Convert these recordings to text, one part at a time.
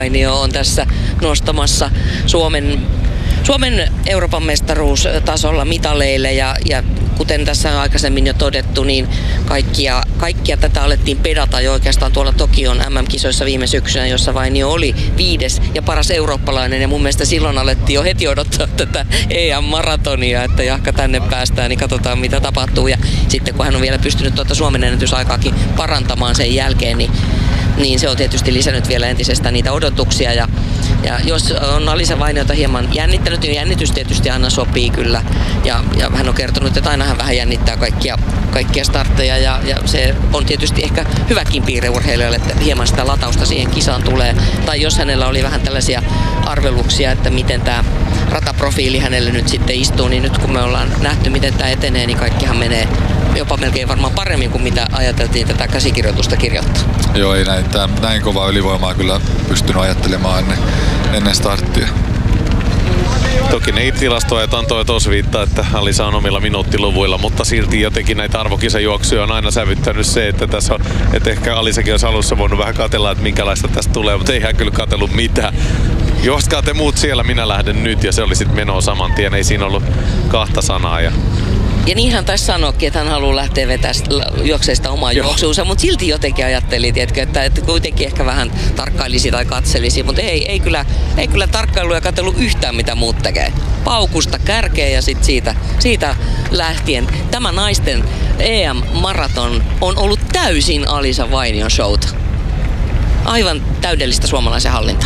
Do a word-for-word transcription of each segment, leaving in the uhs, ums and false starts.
Vainio on tässä nostamassa Suomen, Suomen Euroopan mestaruustasolla mitaleille ja, ja kuten tässä on aikaisemmin jo todettu, niin kaikkia, kaikkia tätä alettiin pedata jo oikeastaan tuolla Tokion M M-kisoissa viime syksynä, jossa Vainio oli viides ja paras eurooppalainen. Ja mun mielestä silloin alettiin jo heti odottaa tätä E M-maratonia, että jahka tänne päästään, niin katsotaan mitä tapahtuu. Ja sitten kun hän on vielä pystynyt tuota Suomen ennätysaikaakin parantamaan sen jälkeen, niin niin se on tietysti lisännyt vielä entisestään niitä odotuksia. Ja, ja jos on Alisa Vainiota hieman jännittänyt, niin jännitys tietysti aina sopii kyllä. Ja, ja hän on kertonut, että aina hän vähän jännittää kaikkia, kaikkia startteja. Ja, ja se on tietysti ehkä hyväkin piirre urheilijalle, että hieman sitä latausta siihen kisaan tulee. Tai jos hänellä oli vähän tällaisia arveluksia, että miten tämä rataprofiili hänelle nyt sitten istuu, niin nyt kun me ollaan nähty, miten tämä etenee, niin kaikkihan menee jopa melkein varmaan paremmin kuin mitä ajateltiin tätä käsikirjoitusta kirjoittaa. Joo, ei näin, tämän, näin kovaa ylivoimaa kyllä pystynyt ajattelemaan ennen, ennen starttia. Toki ne tilastoajat antoi osviittaa, että Alisa on omilla minuuttiluvuilla, mutta silti jotenkin näitä arvokisajuoksuja on aina sävyttänyt se, että tässä on, että ehkä Alisakin olisi alussa voinut vähän katsella, että minkälaista tästä tulee, mutta ei hän kyllä katsellut mitään. Juoskaa te muut siellä, minä lähden nyt, ja se oli sitten menoa saman tien, ei siinä ollut kahta sanaa. Ja Ja niin hän taisi sanoakin, että hän haluaa lähteä vetämään juokseista omaa juoksuunsa, mutta silti jotenkin ajatteli, tiedätkö, että, että kuitenkin ehkä vähän tarkkailisi tai katselisi, mutta ei, ei, kyllä, ei kyllä tarkkailu ja katsellut yhtään mitä muut tekee. Paukusta kärkeen ja sitten siitä, siitä lähtien. Tämä naisten E M-maraton on ollut täysin Alisa Vainion showta. Aivan täydellistä suomalaisen hallintaa.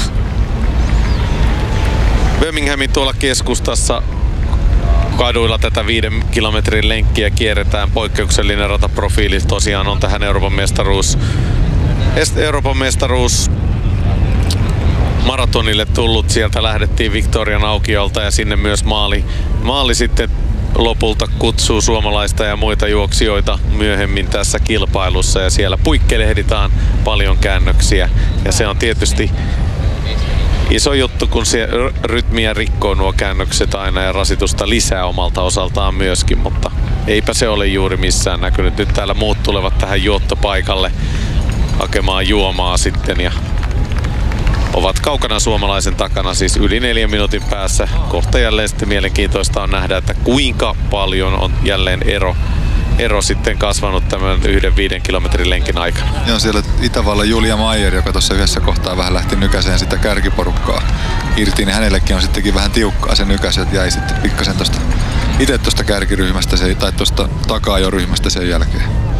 Birminghamin tuolla keskustassa kaduilla tätä viiden kilometrin lenkkiä kierretään. Poikkeuksellinen rataprofiili tosiaan on tähän Euroopan mestaruus, Euroopan mestaruus maratonille tullut. Sieltä lähdettiin Victorian aukiolta ja sinne myös maali, maali sitten lopulta kutsuu suomalaista ja muita juoksijoita myöhemmin tässä kilpailussa. Ja siellä puikkelehditaan paljon käännöksiä ja se on tietysti iso juttu, kun se rytmiä rikkoo nuo käännökset aina ja rasitusta lisää omalta osaltaan myöskin, mutta eipä se ole juuri missään näkynyt. Nyt täällä muut tulevat tähän juottopaikalle hakemaan juomaa sitten ja ovat kaukana suomalaisen takana, siis yli neljän minuutin päässä. Kohta jälleen sitten mielenkiintoista on nähdä, että kuinka paljon on jälleen ero. ero sitten kasvanut tämän yhden viiden kilometrin lenkin aikana. Joo, siellä Itävallan Julia Maier, joka tuossa yhdessä kohtaa vähän lähti nykäseen sitä kärkiporukkaa irti, niin hänellekin on sittenkin vähän tiukkaa se nykäs, että jäi sitten pikkasen tosta, itse tuosta kärkiryhmästä se, tai tuosta taka-ajoryhmästä sen jälkeen.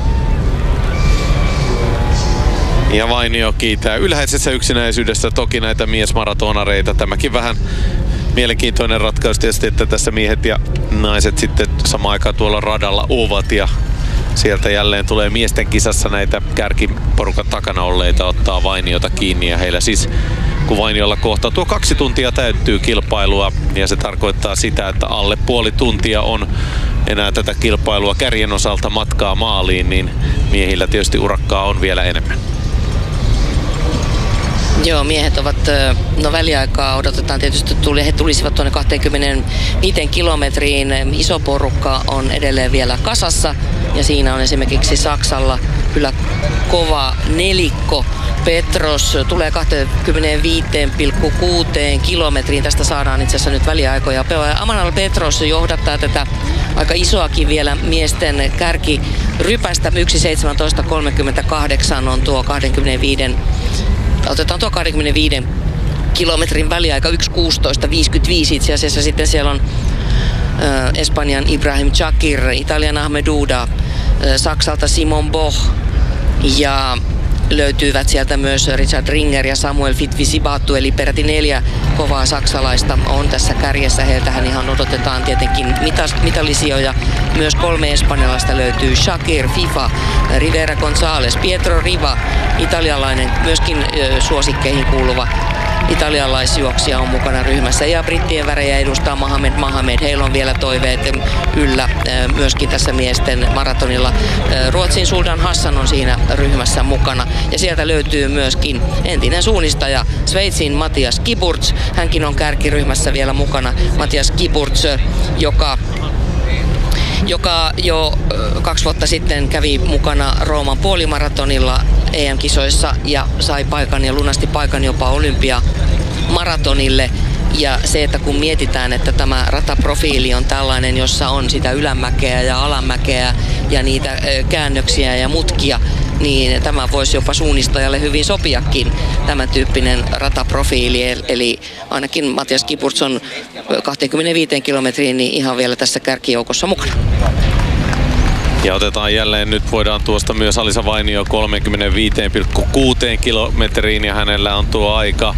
Ja Vainio kiitää ylhäisessä yksinäisyydessä toki näitä miesmaratonareita. Tämäkin vähän mielenkiintoinen ratkaisu tietysti, että tässä miehet ja naiset sitten samaan aikaan tuolla radalla ovat ja sieltä jälleen tulee miesten kisassa näitä kärkiporukan takana olleita ottaa Vainiota kiinni ja heillä siis kun Vainiolla kohtaa tuo kaksi tuntia täyttyy kilpailua ja se tarkoittaa sitä, että alle puoli tuntia on enää tätä kilpailua kärjen osalta matkaa maaliin, niin miehillä tietysti urakkaa on vielä enemmän. Joo, miehet ovat, no väliaikaa odotetaan tietysti, tuli, he tulisivat tuonne kaksikymmentäviisi kilometriin. Iso porukka on edelleen vielä kasassa ja siinä on esimerkiksi Saksalla kyllä kova nelikko. Petros tulee kaksikymmentäviisi pilkku kuusi kilometriin. Tästä saadaan itse asiassa nyt väliaikoja. Amanal Petros johdattaa tätä aika isoakin vielä miesten kärkirypästä. yksi seitsemäntoista kolmekymmentäkahdeksan on tuo kaksikymmentäviisi. Otetaan tuo kaksikymmentäviisi kilometrin väliaika yksi kuusitoista viisikymmentäviisi. Itse asiassa sitten siellä on äh, Espanjan Ibrahim Chakir, Italian Ahmed Duda, äh, Saksalta Simon Boch ja löytyvät sieltä myös Richard Ringer ja Samuel Fitvisibattu, eli peräti neljä kovaa saksalaista on tässä kärjessä. Heiltähän ihan odotetaan tietenkin mitallisijoja. Myös kolme espanjalaista löytyy: Shakir, FIFA, Rivera González, Pietro Riva, italialainen, myöskin ö, suosikkeihin kuuluva italialaisjuoksija on mukana ryhmässä. Ja brittien värejä edustaa Mohamed Mohamed. Heillä on vielä toiveet yllä myöskin tässä miesten maratonilla. Ruotsin Suldan Hassan on siinä ryhmässä mukana. Ja sieltä löytyy myöskin entinen suunnistaja Sveitsin Matthias Kiburtz. Hänkin on kärkiryhmässä vielä mukana. Matthias Kiburtz, joka joka jo kaksi vuotta sitten kävi mukana Rooman puolimaratonilla E M-kisoissa ja sai paikan ja lunasti paikan jopa olympiamaratonille. Ja se, että kun mietitään, että tämä rataprofiili on tällainen, jossa on sitä ylämäkeä ja alamäkeä ja niitä käännöksiä ja mutkia, niin tämä voisi jopa suunnistajalle hyvin sopiakin, tämän tyyppinen rataprofiili. Eli ainakin Matias Kipurts on kaksikymmentäviisi kilometriin niin ihan vielä tässä kärkijoukossa mukana. Ja otetaan jälleen, nyt voidaan tuosta myös Alisa Vainio kolmekymmentäviisi pilkku kuusi kilometriin ja hänellä on tuo aika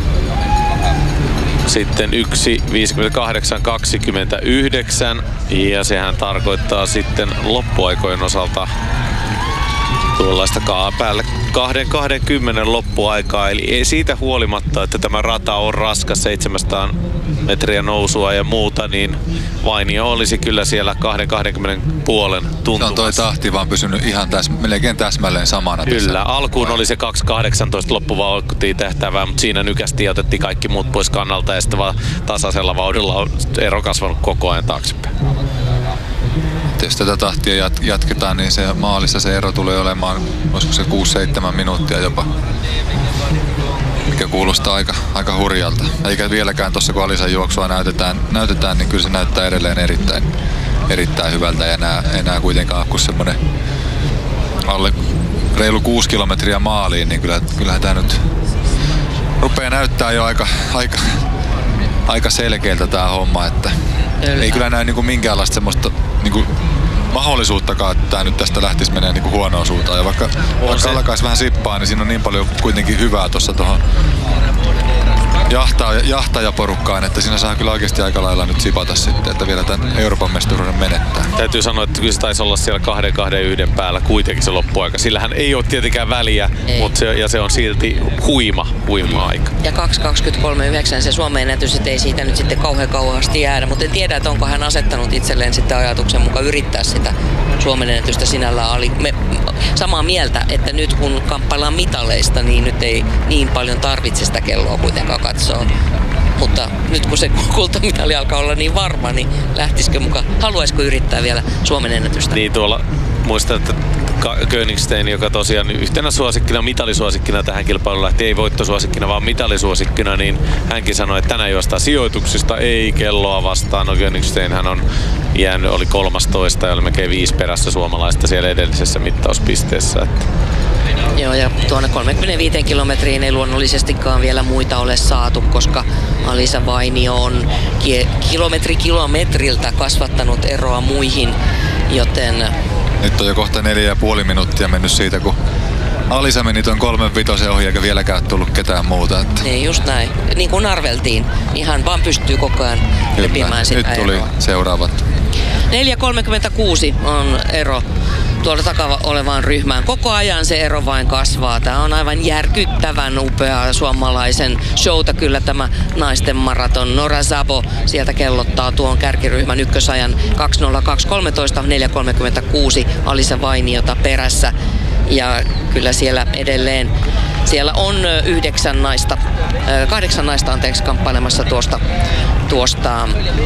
sitten yksi viisikymmentäkahdeksan kaksikymmentäyhdeksän ja sehän tarkoittaa sitten loppuaikojen osalta tuollaista päälle kaksi kaksikymmentä loppuaikaa. Eli ei siitä huolimatta, että tämä rata on raskas, seitsemänsataa metriä nousua ja muuta, niin Vainio olisi kyllä siellä kaksi kaksikymmentä puolen tuntumassa. Se on toi tahti vaan pysynyt ihan täs, melkein täsmälleen samana. Kyllä, tässä. alkuun oli se kaksi kahdeksantoista loppuvauhtia tehtävää, mutta siinä nykästiin ja otettiin kaikki muut pois kannalta ja sitten vaan tasaisella vauhdilla on ero kasvanut koko ajan taaksepäin. Jos tätä tahtia jat- jatketaan, niin se maalissa se ero tulee olemaan, olisiko se kuusi seitsemän minuuttia jopa, mikä kuulostaa aika, aika hurjalta. Eikä vieläkään tuossa kun Alisan juoksua näytetään, näytetään, niin kyllä se näyttää edelleen erittäin, erittäin hyvältä. Ja enää, enää kuitenkaan kun semmoinen alle reilu kuusi kilometriä maaliin, niin kyllä, kyllähän tämä nyt rupeaa näyttää jo aika, aika, aika selkeältä tämä homma, että Kyllä. Ei kyllä näy niinku minkäänlaista semmoista niinku mahdollisuuttakaan, että tämä nyt tästä lähtisi menee niinku huonoon suuntaan. Ja vaikka, vaikka alkaisi vähän sippaa, niin siinä on niin paljon kuitenkin hyvää tuossa tuohon jahtaa, jahtajaporukkaan, että siinä saa kyllä oikeasti aika lailla nyt sipata sitten, että vielä tämän Euroopan mestaruuden menettää. Täytyy sanoa, että kyllä se taisi olla siellä kahden kahden yhden päällä kuitenkin se loppuaika. Sillähän ei ole tietenkään väliä, mutta se, ja se on silti huima, huima aika. Ja kaksi kaksikymmentäkolme yhdeksän se Suomen ennätys, ei siitä nyt sitten kauhean kauheasti jäädä, mutta en tiedä, että onko hän asettanut itselleen sitten ajatuksen mukaan yrittää sitä Suomen ennätystä sinällään. Oli me samaa mieltä, että nyt kun kamppaillaan mitaleista, niin nyt ei niin paljon tarvitse sitä kelloa kuitenkaan katsoa. Mutta nyt kun se kultamitali alkaa olla niin varma, niin lähtisikö mukaan? Haluaisiko yrittää vielä Suomen ennätystä? Niin tuolla muistan, että Königstein, joka tosiaan yhtenä suosikkina, mitalisuosikkina tähän kilpailuun lähti, ei voittosuosikkina, vaan mitalisuosikkina, niin hänkin sanoi, että tänään juostaa sijoituksista, ei kelloa vastaan. No Königstein hän on jäänyt, oli kolmastoista ja oli melkein viisi perässä suomalaista siellä edellisessä mittauspisteessä. Että Joo, ja tuonne kolmekymmentäviisi kilometriin ei luonnollisestikaan vielä muita ole saatu, koska Alisa Vainio on kilometri kilometriltä kasvattanut eroa muihin, joten nyt on jo kohta neljä ja puoli minuuttia mennyt siitä, kun Alisa meni tuon kolmen vitosen ohi, eikä vieläkään tullut ketään muuta. Että niin just näin. Niin kuin arveltiin. Ihan vaan pystyy koko ajan lepimään sitä nyt tuli eroa. Seuraavat. neljä kolmekymmentäkuusi on ero tuolla takava olevaan ryhmään. Koko ajan se ero vain kasvaa. Tämä on aivan järkyttävän upea suomalaisen showta kyllä tämä naisten maraton. Nora Szabo sieltä kellottaa tuon kärkiryhmän ykkösajan kaksi nolla kaksi kolmetoista, neljä kolmekymmentäkuusi Alisa Vainiota perässä. Ja kyllä siellä edelleen, siellä on yhdeksän naista, kahdeksan naista anteeksi kamppailemassa tuosta, tuosta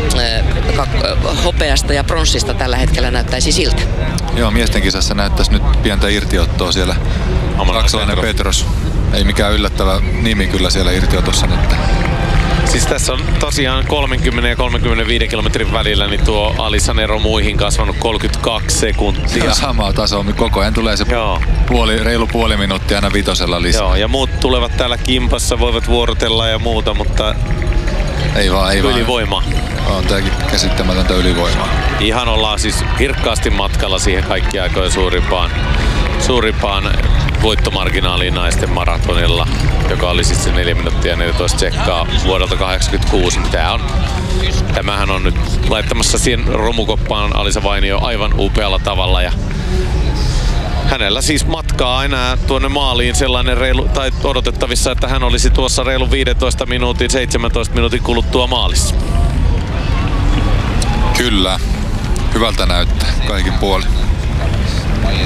hopeasta ja pronssista tällä hetkellä näyttäisi siltä. Joo, miesten kisassa näyttäisi nyt pientä irtiottoa siellä. Saksalainen Petros. Ei mikään yllättävä nimi kyllä siellä irtiotossa nyt. Siis tässä on tosiaan kolmekymmentä ja kolmekymmentäviisi kilometrin välillä niin tuo Alisan ero muihin kasvanut kolmekymmentäkaksi sekuntia. Se on sama taso, koko ajan tulee se puoli, reilu puoli minuuttia aina vitosella lisää. Joo, ja muut tulevat täällä kimpassa, voivat vuorotella ja muuta, mutta ei vaan, ei ylivoima. On tääkin käsittämätöntä ylivoimaa. Ihan ollaan siis kirkkaasti matkalla siihen kaikki aikojen suurimpaan, suurimpaan voittomarginaaliin naisten maratonilla, joka oli sitten neljä minuuttia neljätoista sekkaa vuodelta kahdeksankymmentäkuusi. Tää on, tämähän on nyt laittamassa siihen romukoppaan Alisa Vainio aivan upealla tavalla. Ja hänellä siis matkaa aina tuonne maaliin sellainen reilu, tai odotettavissa, että hän olisi tuossa reilu viisitoista minuutin, seitsemäntoista minuutin kuluttua maalissa. Kyllä. Hyvältä näyttää kaikin puolin.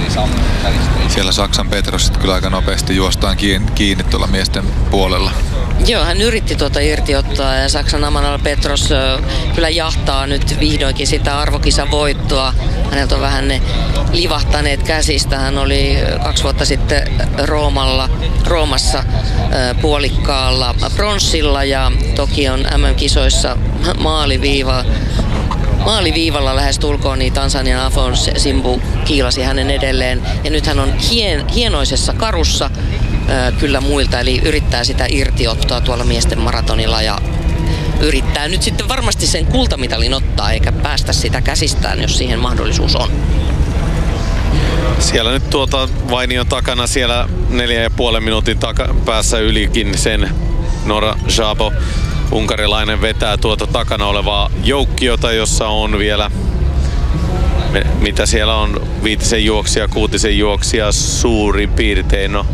Siellä Saksan Petros kyllä aika nopeasti juostaan kiinni, kiinni tuolla miesten puolella. Joo, hän yritti tuota irti ottaa ja Saksan Amanal Petros kyllä jahtaa nyt vihdoinkin sitä arvokisan voittoa. Häneltä on vähän ne livahtaneet käsistä. Hän oli kaksi vuotta sitten Roomalla, Roomassa puolikkaalla pronssilla ja Tokion M M-kisoissa maaliviiva. Maaliviivalla lähes tulkoon, niin Tansanian Afonso Simbu kiilasi hänen edelleen. Ja nyt hän on hien, hienoisessa karussa ää, kyllä muilta, eli yrittää sitä irtiottoa tuolla miesten maratonilla ja yrittää nyt sitten varmasti sen kultamitalin ottaa, eikä päästä sitä käsistään, jos siihen mahdollisuus on. Siellä nyt tuota Vainion takana siellä neljän ja puolen minuutin taka- päässä ylikin sen Nora Szabo. Unkarilainen vetää tuota takana olevaa joukkiota, jossa on vielä, mitä siellä on, viitisen juoksia, kuutisen juoksia suurin piirtein. No,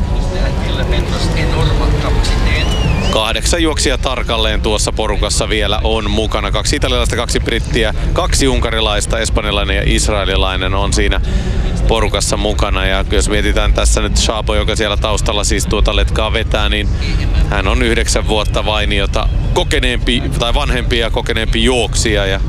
kahdeksan juoksia tarkalleen tuossa porukassa vielä on mukana. Kaksi italialaista, kaksi brittiä, kaksi unkarilaista, espanjalainen ja israelilainen on siinä porukassa mukana. Ja jos mietitään tässä nyt Szabo, joka siellä taustalla siis tuota letkaa vetää, niin hän on yhdeksän vuotta Vainiota kokeneempi tai vanhempi ja kokeneempi juoksija ja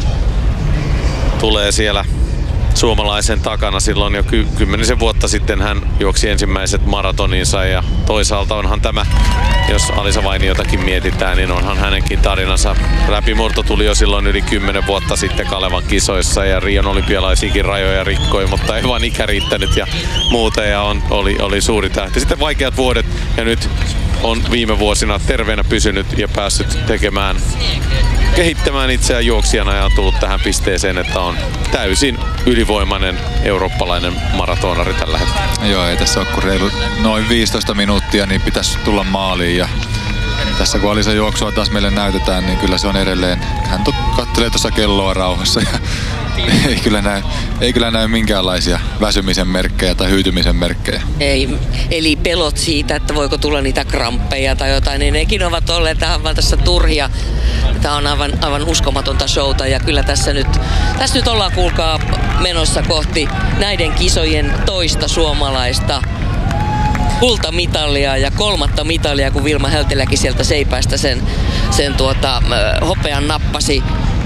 tulee siellä suomalaisen takana. Silloin jo ky- kymmenisen vuotta sitten hän juoksi ensimmäiset maratoninsa ja toisaalta onhan tämä, jos Alisa Vainiotakin mietitään, niin onhan hänenkin tarinansa. Läpimurto tuli jo silloin yli kymmenen vuotta sitten Kalevan kisoissa ja Rion olympialaisikin rajoja rikkoi, mutta ei vaan ikä riittänyt ja muuta ja on, oli, oli suuri tähti. Sitten vaikeat vuodet ja nyt on viime vuosina terveenä pysynyt ja päässyt tekemään, kehittämään itseään juoksijana ja on tullut tähän pisteeseen, että on täysin ylivoimainen eurooppalainen maratonari tällä hetkellä. Joo, ei tässä ole kuin reilu noin viisitoista minuuttia, niin pitäisi tulla maaliin ja tässä kun Alisa juoksua taas meille näytetään, niin kyllä se on edelleen, hän katselee tuossa kelloa rauhassa ja ei kyllä näy, ei kyllä näy minkäänlaisia väsymisen merkkejä tai hyytymisen merkkejä. Ei, eli pelot siitä, että voiko tulla niitä kramppeja tai jotain, niin nekin ovat olleet tähän vaan tässä turhia. Tämä on aivan, aivan uskomatonta showta ja kyllä tässä nyt, tässä nyt ollaan kuulkaa menossa kohti näiden kisojen toista suomalaista kultamitalia ja kolmatta mitalia, kun Vilma Hälteläkin sieltä seipäistä sen, sen tuota, hopean nappasi.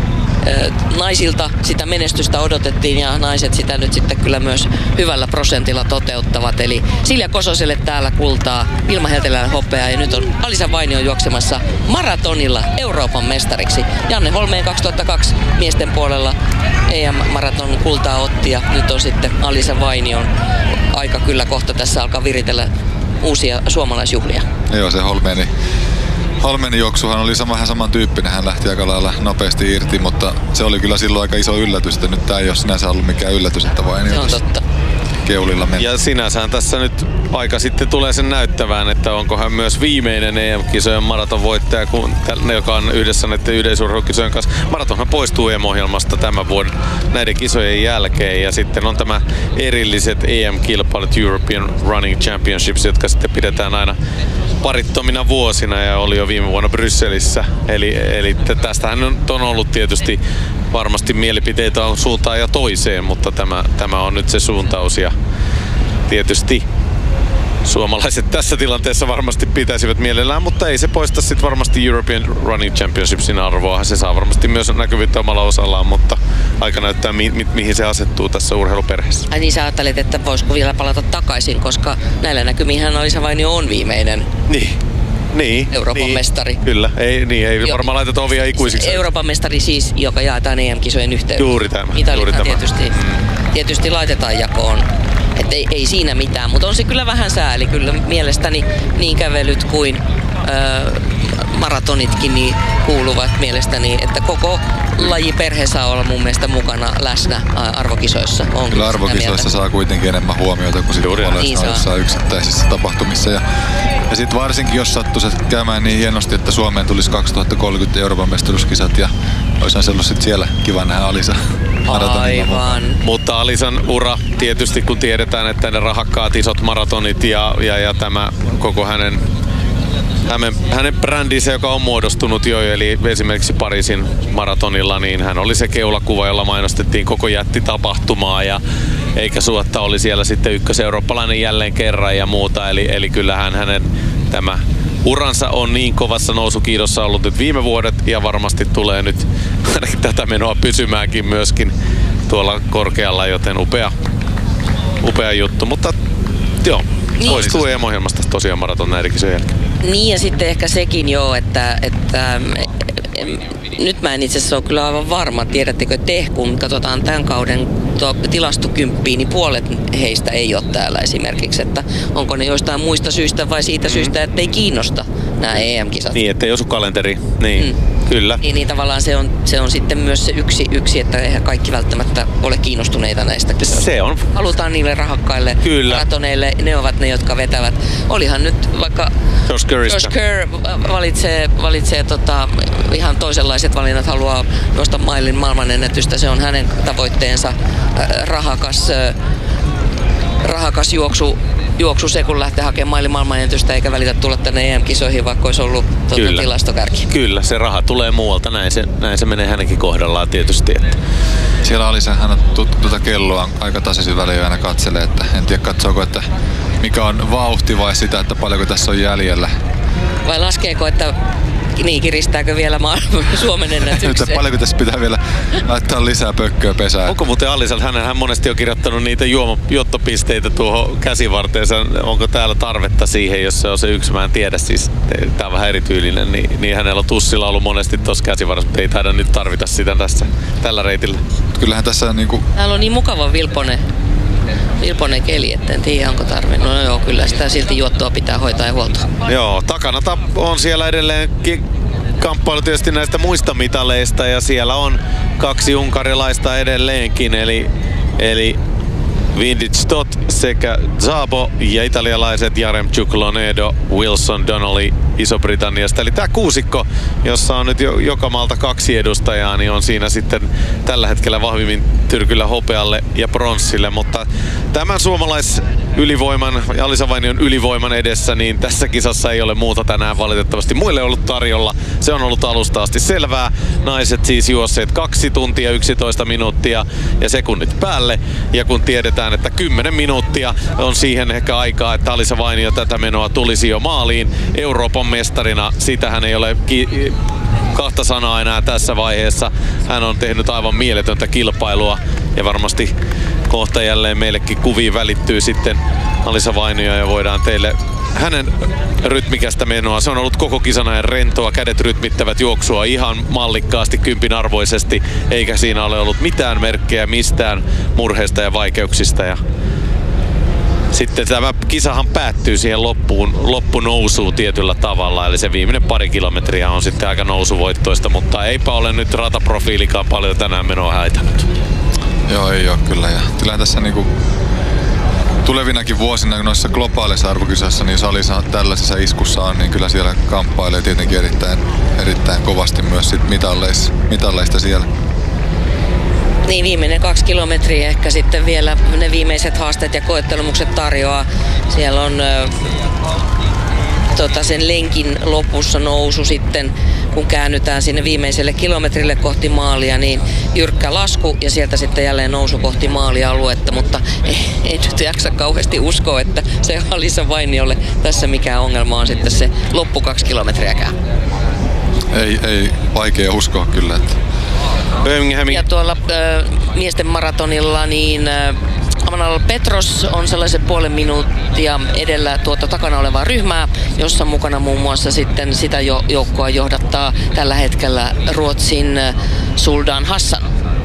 Naisilta sitä menestystä odotettiin ja naiset sitä nyt sitten kyllä myös hyvällä prosentilla toteuttavat. Eli Silja Kososelle täällä kultaa, Vilma Hältelälle hopeaa ja nyt on Alisa Vainio juoksemassa maratonilla Euroopan mestariksi. Janne Holmeen kaksituhattakaksi miesten puolella E M-maraton kultaa otti ja nyt on sitten Alisa Vainion aika kyllä kohta tässä alkaa viritellä uusia suomalaisjuhlia. Joo, se Holmeeni. Holmenin juoksuhan oli sama, vähän samantyyppinen, hän lähti aika lailla nopeasti irti, mutta se oli kyllä silloin aika iso yllätys, että nyt tää ei ole sinänsä ollut mikään yllätys, että vain se on totta. Keulilla mennä. Ja sinänsähän tässä nyt aika sitten tulee sen näyttävään, että onko hän myös viimeinen E M-kisojen maratonvoittaja, kun joka on yhdessä näiden yleisurheilukisojen kanssa. Maratonhan poistuu E M-ohjelmasta tämän vuoden näiden kisojen jälkeen ja sitten on tämä erilliset E M-kilpailut, European Running Championships, jotka sitten pidetään aina parittomina vuosina ja oli jo viime vuonna Brysselissä. Eli, eli tästähän on ollut tietysti varmasti mielipiteitä on suuntaan ja toiseen, mutta tämä, tämä on nyt se suuntaus ja tietysti suomalaiset tässä tilanteessa varmasti pitäisivät mielellään, mutta ei se poista sitten varmasti European Running Championshipsin arvoa. Se saa varmasti myös näkyvyyttä omalla osallaan, mutta aika näyttää mi- mi- mihin se asettuu tässä urheiluperheessä. Ai niin sä ajattelet, että voisiko vielä palata takaisin, koska näillä näkymihän Alisa Vainio on viimeinen. Niin. Niin, Euroopan niin, mestari. Kyllä, ei, niin, ei jo, varmaan laiteta ovia ikuisiksi. Euroopan mestari siis, joka jaetaan E M-kisojen yhteydessä. Juuri tämä. Italiahan tietysti, tietysti laitetaan jakoon. Että ei, ei siinä mitään, mutta on se kyllä vähän sääli. Kyllä mielestäni niin kävelyt kuin ö, maratonitkin niin kuuluvat mielestäni, että koko lajiperhe saa olla mun mielestä mukana läsnä arvokisoissa. On kyllä arvokisoissa saa kuitenkin enemmän huomiota kuin sitten niin noissa yksittäisissä tapahtumissa. Ja, ja sitten varsinkin, jos sattuisi käymään niin hienosti, että Suomeen tulisi kaksituhattakolmekymmentä Euroopan mestaruuskisat ja olisihan se ollut sitten siellä kiva nähdä Alisa maratonilla. Aivan. Mutta Alisan ura tietysti, kun tiedetään, että ne rahakkaat isot maratonit ja, ja, ja tämä koko hänen Hänen, hänen brändinsä, joka on muodostunut jo, eli esimerkiksi Pariisin maratonilla, niin hän oli se keulakuva, jolla mainostettiin koko jättitapahtumaa ja eikä suotta oli siellä sitten ykköseurooppalainen jälleen kerran ja muuta, eli, eli kyllähän hänen tämä uransa on niin kovassa nousukiidossa ollut nyt viime vuodet ja varmasti tulee nyt ainakin tätä menoa pysymäänkin myöskin tuolla korkealla, joten upea, upea juttu. Mutta joo, niin. Poistuu E M-ohjelmasta tosiaan maraton näiden kisojen jälkeen. Niin ja sitten ehkä sekin joo, että, että nyt mä en itse asiassa ole kyllä aivan varma, tiedättekö te, kun katsotaan tämän kauden tilastokymppiä, niin puolet heistä ei ole täällä esimerkiksi, että onko ne joistain muista syistä vai siitä mm. syystä, että ei kiinnosta nämä E M-kisat. Niin, ettei osu kalenteri, niin mm. kyllä. Niin, niin tavallaan se on, se on sitten myös se yksi, yksi, että eihän kaikki välttämättä ole kiinnostuneita näistä kisoista. Se on. Halutaan niille rahakkaille maratoneille, ne ovat ne, jotka vetävät. Olihan nyt vaikka Josh Kerr valitsee, valitsee tota, ihan toisenlaiset valinnat, haluaa nostaa mailin maailmanennätystä, se on hänen tavoitteensa, rahakas, rahakas juoksu, juoksu se, kun lähtee hakemaan mailin maailmanennätystä eikä välitä tulla tänne E M-kisoihin, vaikka olisi ollut tuota tilastokärki. Kyllä, se raha tulee muualta, näin se, näin se menee hänenkin kohdallaan tietysti. Että. Siellä Alisa, hän on tuota kelloa aika tasaisin väliin aina katselee, että en tiedä katsoako, että mikä on vauhti vai sitä, että paljonko tässä on jäljellä. Vai laskeeko, että niin kiristääkö vielä maailman Suomen ennätykseen? Paljonko tässä pitää vielä laittaa lisää pökköä pesään? Onko muuten Alisal, hän, hän monesti on kirjoittanut niitä juoma, juottopisteitä tuohon käsivarteensa. Onko täällä tarvetta siihen, jos se on se yksi? Mä en tiedä, siis tää on vähän erityylinen. Niin, niin hänellä on tussilla ollut monesti tuossa käsivarassa, mutta ei taida nyt tarvita sitä tässä, tällä reitillä. Kyllähän tässä niinku... Täällä on niin mukava vilpone. Vilponen keli, että en tiedä onko tarvinnut. No joo, kyllä sitä silti juottoa pitää hoitaa ja huoltoa. Joo, takana on siellä edelleen kamppailu tietysti näistä muista mitaleista ja siellä on kaksi unkarilaista edelleenkin, eli, eli Vintage Stott sekä Szabo ja italialaiset Jaremchuk, Lonedo, Wilson, Donnelly Iso-Britanniasta. Eli tämä kuusikko, jossa on nyt jo, joka maalta kaksi edustajaa, niin on siinä sitten tällä hetkellä vahvimmin tyrkyllä hopealle ja pronssille. Mutta tämän suomalaisylivoiman ja Alisa Vainion ylivoiman edessä, niin tässä kisassa ei ole muuta tänään valitettavasti muille ollut tarjolla. Se on ollut alusta asti selvää. Naiset siis juosseet kaksi tuntia yksitoista minuuttia ja sekunnit päälle. Ja kun tiedetään, että kymmenen minuuttia on siihen ehkä aikaa, että Alisa Vainio tätä menoa tulisi jo maaliin Euroopan mestarina. Sitähän ei ole ki- kahta sanaa enää tässä vaiheessa. Hän on tehnyt aivan mieletöntä kilpailua ja varmasti kohta jälleen meillekin kuviin välittyy sitten Alisa Vainio ja voidaan teille hänen rytmikästä menoa. Se on ollut koko kisan ajan rentoa, kädet rytmittävät juoksua ihan mallikkaasti, kympin arvoisesti, eikä siinä ole ollut mitään merkkejä mistään murheista ja vaikeuksista. Ja sitten tämä kisahan päättyy siihen loppuun, loppunousuun tietyllä tavalla, eli se viimeinen pari kilometriä on sitten aika nousuvoittoista, mutta eipä ole nyt rataprofiilikaan paljon tänään menoa häitänyt. Joo, ei ole kyllä. Ja kyllä tässä niinku tulevinakin vuosina noissa globaaleissa arvokisoissa, niin jos Alisa tällaisessa iskussa on, niin kyllä siellä kamppailee tietenkin erittäin, erittäin kovasti myös sit mitalleista, mitalleista siellä. Niin, viimeinen kaksi kilometriä ehkä sitten vielä ne viimeiset haasteet ja koettelumukset tarjoaa. Siellä on ö, tota, sen lenkin lopussa nousu sitten, kun käännytään sinne viimeiselle kilometrille kohti maalia, niin jyrkkä lasku ja sieltä sitten jälleen nousu kohti maalialuetta, mutta ei, ei nyt jaksa kauheasti uskoa, että se Alisa Vainiolle tässä mikään ongelma on sitten se loppu kaksi kilometriäkään. Ei, ei vaikea uskoa kyllä. Että... Ja tuolla äh, miesten maratonilla niin äh, Amanal Petros on sellaisen puolen minuuttia edellä tuota takana olevaa ryhmää, jossa mukana muun muassa sitten sitä jo, joukkoa johdattaa tällä hetkellä Ruotsin äh, Suldan Hassan.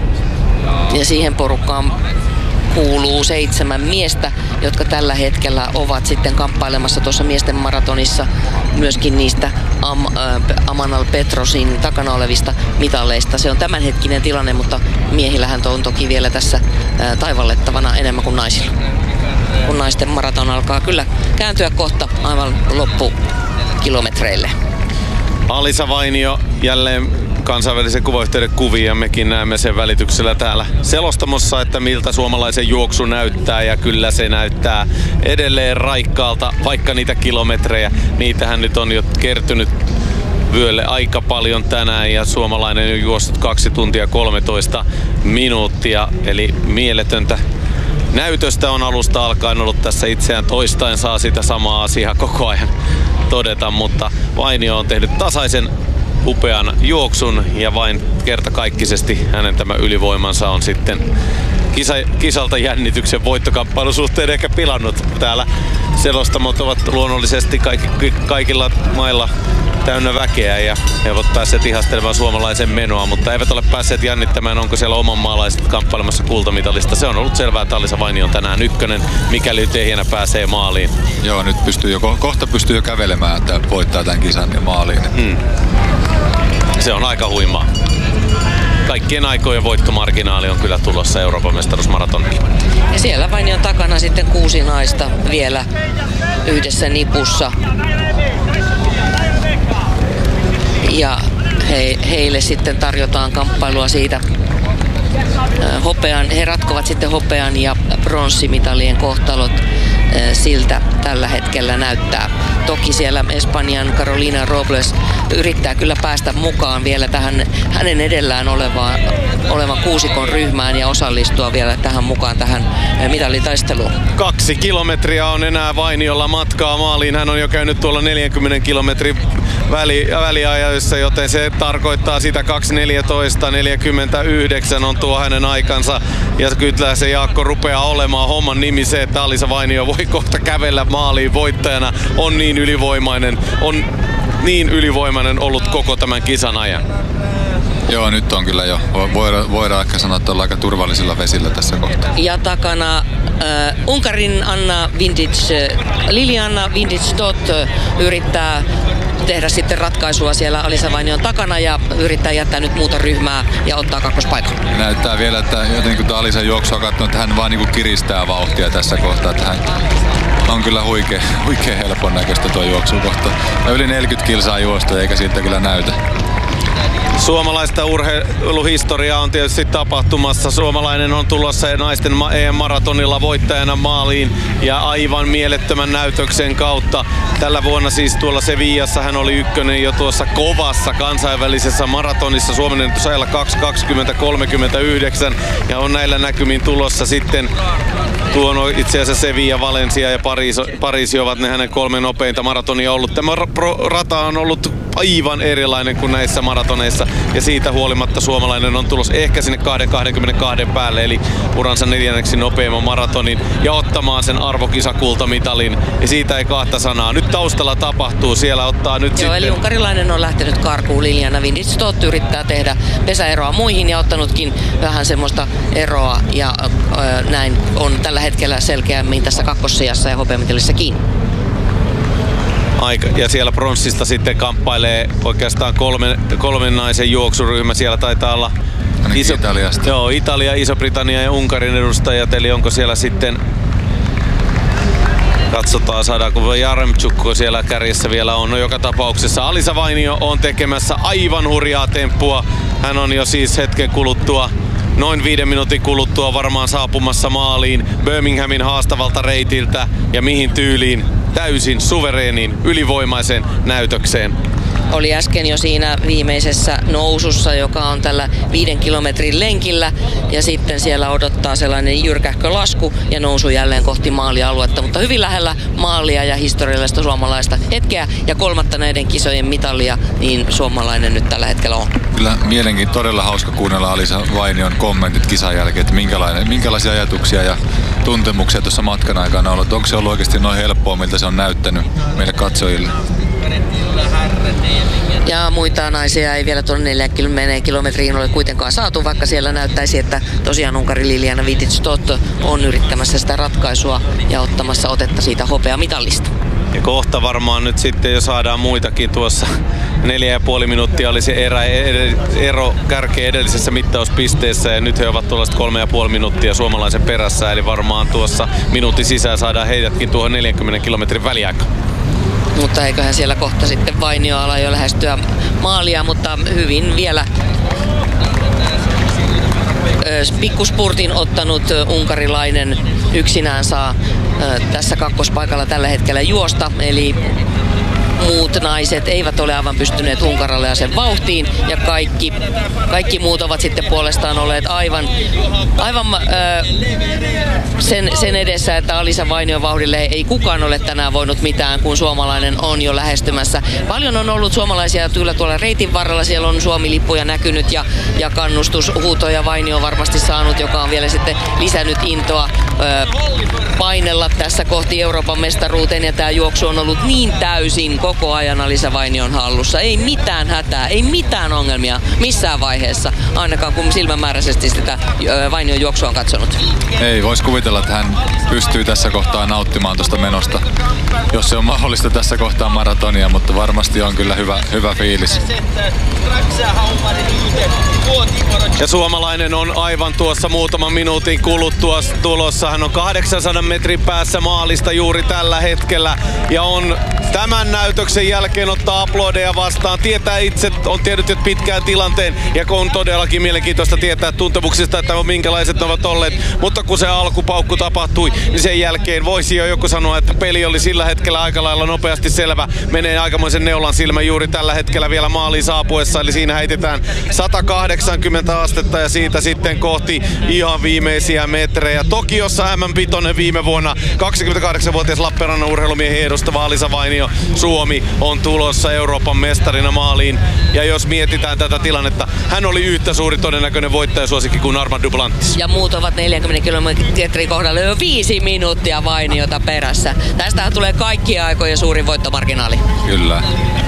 Ja siihen porukkaan kuuluu seitsemän miestä, jotka tällä hetkellä ovat sitten kamppailemassa tuossa miesten maratonissa myöskin niistä Am, äh, Amanal Petrosin takana olevista mitalleista. Se on tämänhetkinen tilanne, mutta miehillähän on toki vielä tässä äh, taivallettavana enemmän kuin naisilla. Kun naisten maraton alkaa kyllä kääntyä kohta aivan loppukilometreille. Alisa Vainio jälleen kansainvälisen kuvayhteyden kuvia ja mekin näemme sen välityksellä täällä selostamossa, että miltä suomalaisen juoksu näyttää ja kyllä se näyttää edelleen raikkaalta, vaikka niitä kilometrejä, niitähän nyt on jo kertynyt vyölle aika paljon tänään ja suomalainen on juossut kaksi tuntia kolmetoista minuuttia, eli mieletöntä näytöstä on alusta alkaen ollut tässä itseään toistaen, saa sitä samaa asiaa koko ajan todeta, mutta Vainio on tehnyt tasaisen upean juoksun ja vain kertakaikkisesti hänen tämä ylivoimansa on sitten kisa, kisalta jännityksen voittokamppailun suhteen ehkä pilannut. Täällä selostamot ovat luonnollisesti kaikki, kaikilla mailla täynnä väkeä ja he ovat päässeet ihastelemaan suomalaisen menoa, mutta eivät ole päässeet jännittämään, onko siellä oman maalaiset kamppailemassa kultamitalista. Se on ollut selvää, että Alisa Vainio on tänään ykkönen, mikäli Tehjänä pääsee maaliin. Joo, nyt pystyy jo, kohta pystyy jo kävelemään, että voittaa tämän kisan ja maaliin. Hmm. Se on aika huimaa. Kaikkien aikojen voittomarginaali on kyllä tulossa Euroopan mestaruusmaratonilla. Ja siellä Vainion takana sitten kuusi naista vielä yhdessä nipussa. Ja he, heille sitten tarjotaan kamppailua siitä hopean, he ratkovat sitten hopean ja pronssimitalien kohtalot. Siltä tällä hetkellä näyttää. Toki siellä Espanjan Carolina Robles yrittää kyllä päästä mukaan vielä tähän hänen edellään olevaan, olevan kuusikon ryhmään ja osallistua vielä tähän mukaan tähän mitalitaisteluun. Kaksi kilometriä on enää Vainiolla matkaa maaliin. Hän on jo käynyt tuolla neljänkymmenen kilometrin väli, väliajoissa, joten se tarkoittaa sitä kaksi neljätoista neljäkymmentäyhdeksän on tuo hänen aikansa. Ja kyllä se Jaakko rupeaa olemaan homman nimi se, että Alisa Vainio voi kohta kävellä maaliin voittajana. On niin ylivoimainen, on niin ylivoimainen ollut koko tämän kisan ajan. Joo, nyt on kyllä jo. Voidaan, voidaan ehkä sanoa, että ollaan aika turvallisilla vesillä tässä kohtaa. Ja takana äh, Unkarin Anna Vintage, Liliana Vintage-Stott yrittää tehdä sitten ratkaisua siellä Alisa Vainion takana ja yrittää jättää nyt muuta ryhmää ja ottaa kakkospaikan. Näyttää vielä, että jotenkin kun Alisan juoksua katsoo, että hän vaan niin kiristää vauhtia tässä kohtaa. Että hän on kyllä huikea, huikea helpon näköistä tuo juoksukohta. Ja yli neljäkymmentä kilsaa juosta eikä siltä kyllä näytä. Suomalaista urheiluhistoriaa on tietysti tapahtumassa. Suomalainen on tulossa naisten E M-maratonilla voittajana maaliin ja aivan mielettömän näytöksen kautta. Tällä vuonna siis tuolla Sevillassa hän oli ykkönen jo tuossa kovassa kansainvälisessä maratonissa Suomen ennätysajalla kaksi kaksikymmentä kolmekymmentäyhdeksän ja on näillä näkymin tulossa sitten tuon itse asiassa Sevilla, Valencia ja Pariisi, Pariisi ovat ne hänen kolme nopeinta maratonia ollut. Tämä rata on ollut aivan erilainen kuin näissä maratoneissa ja siitä huolimatta suomalainen on tulossa ehkä sinne kaksi kaksikymmentäkaksi päälle eli uransa neljänneksi nopeimman maratonin ja ottamaan sen arvokisakultamitalin ja siitä ei kahta sanaa. Nyt taustalla tapahtuu, siellä ottaa nyt Joo, sitten... eli unkarilainen on lähtenyt karkuun. Liliana Vintage-Stott yrittää tehdä pesäeroa muihin ja ottanutkin vähän semmoista eroa ja äh, näin on tällä hetkellä selkeämmin tässä kakkossijassa ja hopeamitalissa kiinni. Aika. Ja siellä pronssista sitten kamppailee oikeastaan kolmen, kolmen naisen juoksuryhmä. Siellä taitaa olla Iso, Italiasta. Joo, Italia, Iso-Britannia ja Unkarin edustajat. Eli onko siellä sitten... Katsotaan, saadaanko Jaremchuk siellä kärjessä vielä on. No joka tapauksessa Alisa Vainio on tekemässä aivan hurjaa temppua. Hän on jo siis hetken kuluttua, noin viiden minuutin kuluttua varmaan saapumassa maaliin Birminghamin haastavalta reitiltä. Ja mihin tyyliin? Täysin suvereeniin, ylivoimaisen näytökseen. Oli äsken jo siinä viimeisessä nousussa, joka on tällä viiden kilometrin lenkillä. Ja sitten siellä odottaa sellainen jyrkähkö lasku ja nousu jälleen kohti maalialuetta. Mutta hyvin lähellä maalia ja historiallista suomalaista hetkeä. Ja kolmatta näiden kisojen mitalia, niin suomalainen nyt tällä hetkellä on. Kyllä mielenkiin todella hauska kuunnella Alisa Vainion kommentit kisan jälkeen, että minkälainen, minkälaisia ajatuksia ja tuntemuksia tuossa matkan aikana on ollut. Onko se ollut oikeasti noin helppoa, miltä se on näyttänyt meille katsojille? Ja muita naisia ei vielä tuonne neljäkymmentä kilometriin ole kuitenkaan saatu, vaikka siellä näyttäisi, että tosiaan Unkarin Liliana Vintage-Stott on yrittämässä sitä ratkaisua ja ottamassa otetta siitä hopeamitalista. Ja kohta varmaan nyt sitten jo saadaan muitakin tuossa. Neljä ja puoli minuuttia oli se erä, ero kärkeen edellisessä mittauspisteessä ja nyt he ovat tuollaiset kolme ja puoli minuuttia suomalaisen perässä. Eli varmaan tuossa minuutin sisään saadaan heidätkin tuohon neljänkymmenen kilometrin väliaikaan. Mutta eiköhän siellä kohta sitten Vainio ala jo lähestyä maalia, mutta hyvin vielä pikkuspurtin ottanut unkarilainen yksinään saa tässä kakkospaikalla tällä hetkellä juosta. Eli muut naiset eivät ole aivan pystyneet unkaralaisen vauhtiin ja kaikki, kaikki muut ovat sitten puolestaan olleet aivan, aivan äh, sen, sen edessä, että Alisa Vainion vauhdille ei kukaan ole tänään voinut mitään, kun suomalainen on jo lähestymässä. Paljon on ollut suomalaisia kyllä tuolla reitin varrella, siellä on Suomi-lippuja näkynyt ja, ja kannustushuutoja Vainio on varmasti saanut, joka on vielä sitten lisännyt intoa ö, painella tässä kohti Euroopan mestaruuteen ja tämä juoksu on ollut niin täysin koko ajan Alisa Vainion hallussa. Ei mitään hätää, ei mitään ongelmia missään vaiheessa, ainakaan kun silmämääräisesti sitä ö, Vainion juoksua on katsonut. Ei, voisi kuvitella, että hän pystyy tässä kohtaa nauttimaan tuosta menosta, jos se on mahdollista tässä kohtaa maratonia, mutta varmasti on kyllä hyvä, hyvä fiilis. Ja suomalainen on aivan tuossa muutaman minuutin kuluttua tulossa. Hän on kahdeksansadan metrin päässä maalista juuri tällä hetkellä ja on tämän näytöksen jälkeen ottaa aplodeja vastaan. Tietää itse, on tiennyt jo pitkään tilanteen ja on todellakin mielenkiintoista tietää tuntemuksista, että minkälaiset ne ovat olleet. Mutta kun se alkupaukku tapahtui, niin sen jälkeen voisi jo joku sanoa, että peli oli sillä hetkellä aika lailla nopeasti selvä. Menee aikamoisen neulan silmä juuri tällä hetkellä vielä maaliin saapuessa. Eli siinä heitetään sata kahdeksankymmentä astetta ja siitä sitten kohti ihan viimeisiä metrejä. Tokiossa M M-pitoinen viime vuonna kaksikymmentäkahdeksanvuotias Lappeenrannan urheilumiehen edustava Alisa Vainio. Suomi on tulossa Euroopan mestarina maaliin. Ja jos mietitään tätä tilannetta, hän oli yhtä suuri todennäköinen voittajasuosikki kuin Armand Duplantis. Ja muut ovat neljäkymmentä kilometrin kohdalla jo viisi minuuttia Vainiota perässä. Tästähän tulee kaikkia aikoja suurin voittomarginaali. Kyllä.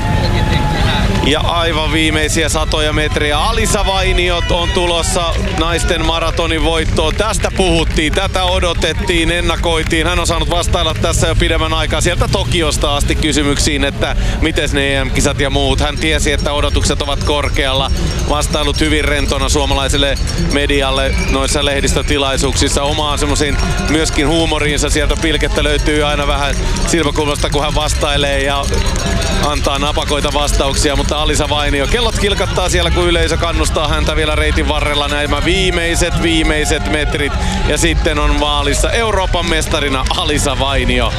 Ja aivan viimeisiä satoja metriä. Alisa Vainiot on tulossa naisten maratonin voittoon. Tästä puhuttiin, tätä odotettiin, ennakoitiin. Hän on saanut vastailla tässä jo pidemmän aikaa sieltä Tokiosta asti kysymyksiin, että miten ne E M-kisat ja muut. Hän tiesi, että odotukset ovat korkealla. Vastailut hyvin rentona suomalaiselle medialle noissa lehdistötilaisuuksissa. Omaan semmoisiin myöskin huumoriinsa. Sieltä pilkettä löytyy aina vähän silmäkulmasta, kun hän vastailee ja antaa napakoita vastauksia. Mutta Alisa Vainio, kellot kilkattaa siellä, kun yleisö kannustaa häntä vielä reitin varrella nämä viimeiset, viimeiset metrit. Ja sitten on maalissa Euroopan mestarina Alisa Vainio.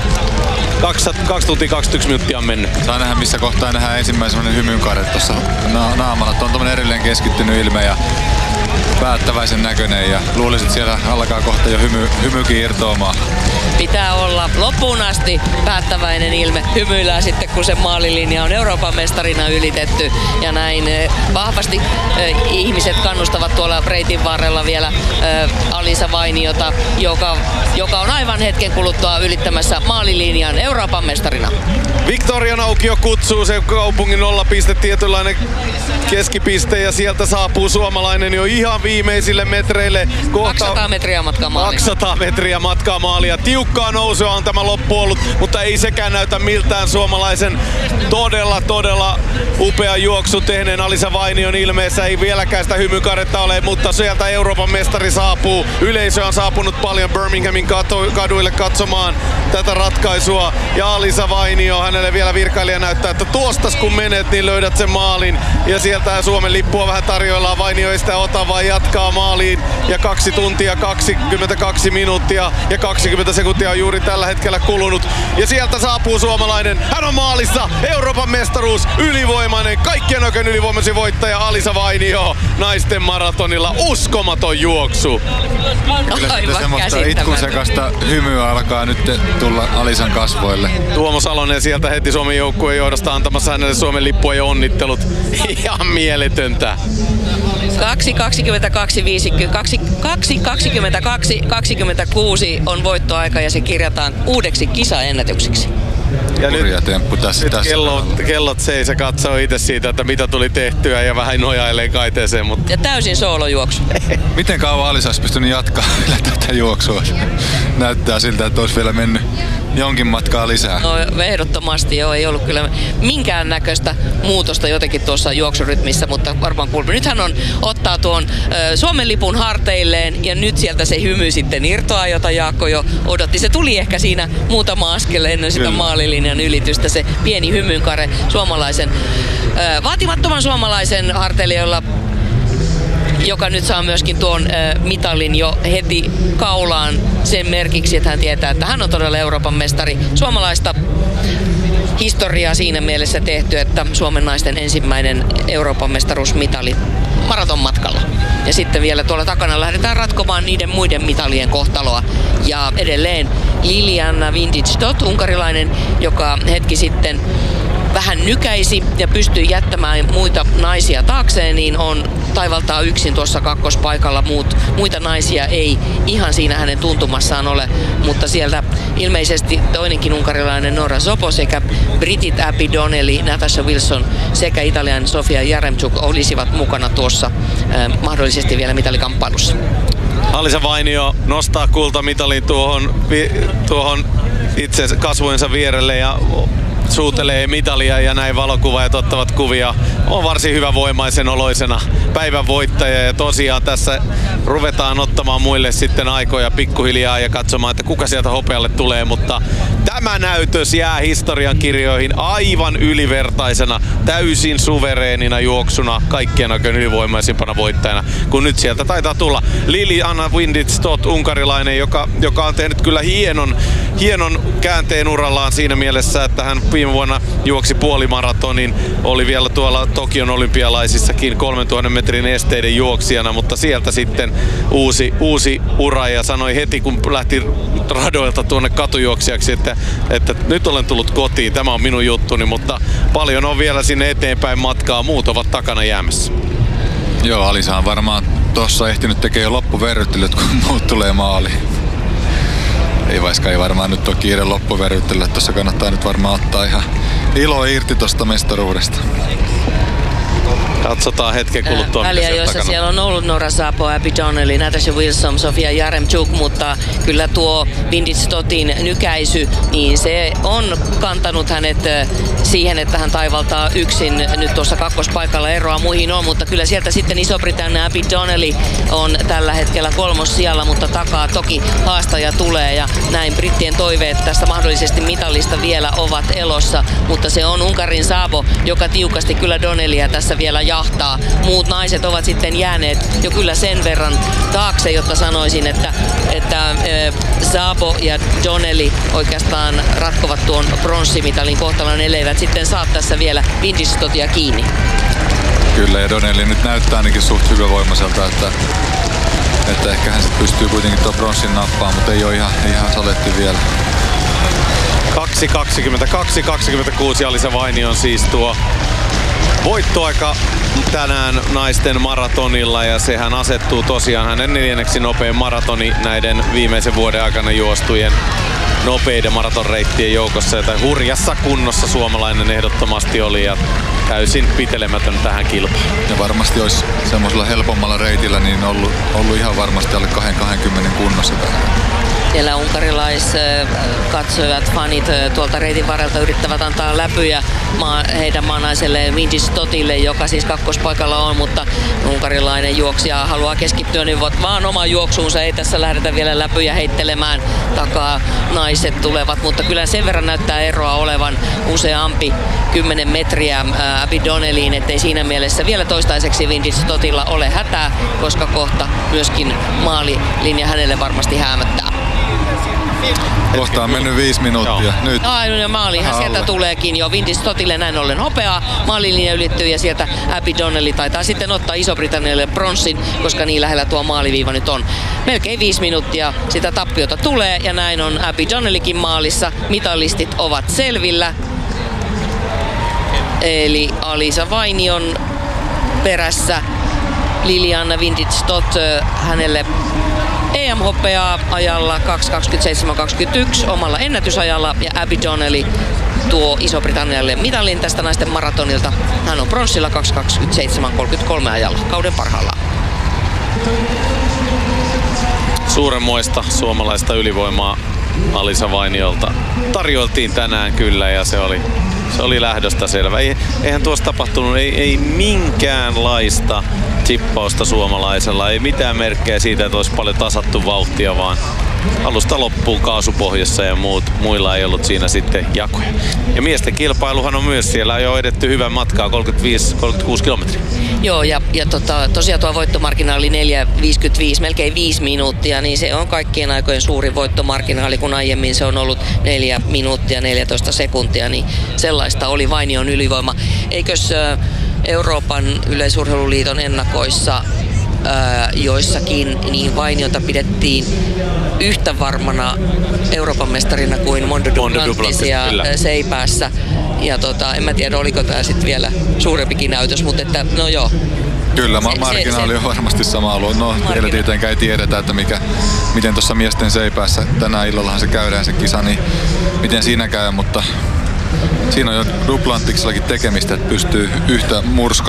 kaksi tuntia kaksikymmentäyksi minuuttia on mennyt. Saa nähdä, missä kohtaa nähdään ensimmäisen hymynkaare tuossa naamalla. Tuo on tommonen erilleen keskittynyt ilme ja päättäväisen näköinen ja luulisin, että siellä alkaa kohta jo hymy, hymykin irtoamaan. Pitää olla loppuun asti päättäväinen ilme. Hymyillään sitten, kun se maalilinja on Euroopan mestarina ylitetty. Ja näin vahvasti äh, ihmiset kannustavat tuolla reitin varrella vielä äh, Alisa Vainiota, joka, joka on aivan hetken kuluttua ylittämässä maalilinjan Euroopan mestarina. Victorian aukio kutsuu, se kaupungin nollapiste, tietynlainen keskipiste, ja sieltä saapuu suomalainen jo ihan viimeisille metreille. Kohta kaksisataa metriä matkaa maalia. kaksisataa metriä matkaa maalia. Tiukkaa nousua on tämä loppu ollut, mutta ei sekään näytä miltään suomalaisen todella, todella upea juoksu tehneen Alisa Vainion ilmeessä. Ei vieläkään sitä hymykaretta ole, mutta sieltä Euroopan mestari saapuu. Yleisö on saapunut paljon Birminghamin kaduille katsomaan tätä ratkaisua. Ja Alisa Vainio, hänelle vielä virkailija näyttää, että tuostas kun menet, niin löydät sen maalin. Ja sieltä Suomen lippua vähän tarjoillaan. Vainio ei sitä ota, vaan jatkaa maaliin. Ja kaksi tuntia, kaksikymmentäkaksi minuuttia ja kaksikymmentä sekuntia on juuri tällä hetkellä kulunut. Ja sieltä saapuu suomalainen. Hän on maalissa. Euroopan mestaruus, ylivoimainen, kaikkien oikein ylivoimaisin voittaja Alisa Vainio naisten maratonilla. Uskomaton juoksu. Kyllä sitten semmoista itkusekasta hymyä alkaa nyt tulla Alisan kasvoille. Tuomo Salonen sieltä heti Suomen joukkueen johdosta antamassa hänelle Suomen lippua ja onnittelut. Ihan mieletöntä. kaksi kaksikymmentäkaksi kaksikymmentäkuusi on voittoaika ja se kirjataan uudeksi kisaennätykseksi. Ja nyt, temppu tässä, nyt tässä kellot, kellot seis ja katsoo itse siitä, että mitä tuli tehtyä ja vähän nojailee kaiteeseen. Mutta... Ja täysin soolojuoksu. Miten kauan Alisa olisi pystynyt jatkaa vielä tätä juoksua? Näyttää siltä, että olisi vielä mennyt jonkin matkaa lisää. No ehdottomasti joo, ei ollut kyllä minkään näköistä muutosta jotenkin tuossa juoksurytmissä, mutta varmaan kuulemme. Nyt hän on, ottaa tuon ö, Suomen lipun harteilleen ja nyt sieltä se hymy sitten irtoaa, jota Jaakko jo odotti. Se tuli ehkä siinä muutama askel ennen sitä maalilinjan ylitystä, se pieni hymynkare suomalaisen, ö, vaatimattoman suomalaisen harteille, jolla joka nyt saa myöskin tuon äh, mitalin jo heti kaulaan sen merkiksi, että hän tietää, että hän on todella Euroopan mestari. Suomalaista historiaa siinä mielessä tehty, että Suomen naisten ensimmäinen Euroopan mestaruusmitali maratonmatkalla. Ja sitten vielä tuolla takana lähdetään ratkomaan niiden muiden mitalien kohtaloa. Ja edelleen Liliana Vindic-Stott, unkarilainen, joka hetki sitten vähän nykäisi ja pystyi jättämään muita naisia taakseen, niin on taivaltaa yksin tuossa kakkospaikalla. Muut, muita naisia ei ihan siinä hänen tuntumassaan ole, mutta sieltä ilmeisesti toinenkin unkarilainen Nora Zopo sekä britit Abby Donnelly, Natasha Wilson sekä italian Sofia Jaremchuk olisivat mukana tuossa äh, mahdollisesti vielä mitalikamppailussa. Alisa Vainio nostaa kultamitalin tuohon, tuohon itse kasvojensa vierelle ja suutelee mitalia ja näin valokuvaajat ottavat kuvia. On varsin hyvä voimaisen oloisena päivän voittaja ja tosiaan tässä ruvetaan ottamaan muille sitten aikoja pikkuhiljaa ja katsomaan, että kuka sieltä hopealle tulee, mutta tämä näytös jää historian kirjoihin aivan ylivertaisena, täysin suvereenina juoksuna, kaikkien oikein ylivoimaisimpana voittajana, kun nyt sieltä taitaa tulla Liliana Vindic-Stott, unkarilainen, joka, joka on tehnyt kyllä hienon, hienon käänteen urallaan siinä mielessä, että hän viime vuonna juoksi puolimaratonin, oli vielä tuolla Tokion olympialaisissakin kolmentuhannen metrin esteiden juoksijana, mutta sieltä sitten uusi, uusi ura ja sanoi heti, kun lähti radoilta tuonne katujuoksijaksi, että, että nyt olen tullut kotiin, tämä on minun juttuni, mutta paljon on vielä sinne eteenpäin matkaa, muut ovat takana jäämässä. Joo, Alisa on varmaan tuossa ehtinyt tekemään jo loppuverryttelyt, kun muut tulee maaliin. Ei vaikka ei varmaan nyt ole kiire loppuverryttelyä, että tuossa kannattaa nyt varmaan ottaa ihan ilo irti tuosta mestaruudesta. Katsotaan hetken kuluttua. Väliä, joissa takana. Siellä on ollut Nora Zopo, Abby Donnelly, Natasha Wilson, Sofia Jaremchuk, mutta kyllä tuo Vindic-Stottin nykäisy, niin se on kantanut hänet siihen, että hän taivaltaa yksin nyt tuossa kakkospaikalla, eroa muihin on, mutta kyllä sieltä sitten Iso-Britannia Abby Donnelly on tällä hetkellä kolmos sijalla, mutta takaa toki haastaja tulee ja näin brittien toiveet tästä mahdollisesti mitallista vielä ovat elossa, mutta se on Unkarin Sabo, joka tiukasti kyllä Donnellyä tässä vielä jahtaa. Muut naiset ovat sitten jääneet jo kyllä sen verran taakse, jotta sanoisin, että, että äh, Sabo ja Donnelly oikeastaan ratkovat tuon pronssimitalin kohtalon, elleivät sitten saa tässä vielä Vindic-Stottia kiinni. Kyllä, ja Donnelly nyt näyttää ainakin suht hyvävoimaiselta, että, että ehkä hän sitten pystyy kuitenkin tuon pronssin nappaan, mutta ei ole ihan, ihan saletti vielä. kaksi kaksikymmentäkaksi kaksikymmentäkuusi Alisa Vainion siis tuo voittoaika tänään naisten maratonilla ja sehän asettuu tosiaan hänen neljänneksi nopein maratoni näiden viimeisen vuoden aikana juostujen nopeiden maratonreittien joukossa, jota hurjassa kunnossa suomalainen ehdottomasti oli ja täysin pitelemätön tähän kilpaan. Ja varmasti olisi semmoisella helpommalla reitillä niin ollut, ollut ihan varmasti alle kaksikymmentä kunnossa tänään. Siellä unkarilaiskatsojat, fanit tuolta reitin varrelta yrittävät antaa läpyjä maa, heidän maanaiselle Vindic-Stottille, joka siis kakkospaikalla on, mutta unkarilainen juoksija haluaa keskittyä niin vaan omaan juoksuunsa, ei tässä lähdetä vielä läpyjä heittelemään, takaa naiset tulevat, mutta kyllä sen verran näyttää eroa olevan useampi kymmenen metriä Abby Donnellyin, ettei siinä mielessä vielä toistaiseksi Vindic-Stottilla ole hätää, koska kohta myöskin maalilinja hänelle varmasti häämöttää. Kohta on mennyt viisi minuuttia. Joo. Nyt. Ai, no maalihan sieltä alle. tuleekin jo. Vindic-Stottille näin ollen hopeaa. Maalilinja ylittyy ja sieltä Abby Donnelly taitaa sitten ottaa Iso-Britannialle pronssin, koska niin lähellä tuo maaliviiva nyt on. Melkein viisi minuuttia sitä tappiota tulee ja näin on Abby Donnellykin maalissa. Mitallistit ovat selvillä. Eli Alisa Vainion perässä Liliana Vindic-Stott, hänelle E M-hopeaa ajalla kaksi kaksikymmentäseitsemän kaksikymmentäyksi omalla ennätysajalla ja Abby Donnelly tuo Iso-Britannialle mitalin tästä naisten maratonilta. Hän on pronssilla kaksi kaksikymmentäseitsemän kolmekymmentäkolme ajalla kauden parhaalla. Suurenmoista suomalaista ylivoimaa Alisa Vainiolta tarjoltiin tänään kyllä ja se oli, se oli lähdöstä selvä. Ei, eihän tuossa tapahtunut ei, ei minkäänlaista chippausta suomalaisella, ei mitään merkkejä siitä, että olisi paljon tasattu vauhtia, vaan alusta loppuun kaasupohjassa ja muut, muilla ei ollut siinä sitten jakoja. Ja miesten kilpailuhan on myös, siellä on jo edetty hyvän matkaa, kolmekymmentäviisi kolmekymmentäkuusi kilometriä. Joo, ja, ja tota, tosiaan tuo voittomarginaali neljä viisikymmentäviisi, melkein viisi minuuttia, niin se on kaikkien aikojen suuri voittomarginaali, kun aiemmin se on ollut neljä minuuttia neljätoista sekuntia, niin sellaista oli Vainion ylivoima. Eikös Euroopan yleisurheiluliiton ennakoissa joissakin, niin Vainiota pidettiin yhtä varmana Euroopan mestarina kuin Mondo Duplantis ja Seipäässä. Ja tota, en mä tiedä, oliko tää sitten vielä suurempikin näytös, mutta että, no joo. Kyllä, ma- marginaali on varmasti sama ollut. No, vielä tietenkään ei tiedetä, että mikä, miten tuossa miesten Seipäässä tänä illallahan se käydään se kisa, niin miten siinä käy, mutta siinä on jo Duplantiksellakin tekemistä, että pystyy yhtä murska